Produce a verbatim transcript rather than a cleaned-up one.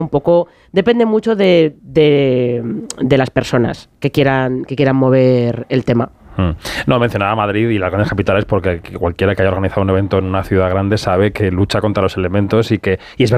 un poco, depende mucho de, de, de las personas que quieran, que quieran mover el tema. No, mencionaba Madrid y las grandes capitales porque cualquiera que haya organizado un evento en una ciudad grande sabe que lucha contra los elementos y que y es